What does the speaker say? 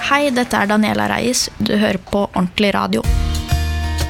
Hei, dette Daniela Reis. Du hører på Ordentlig Radio.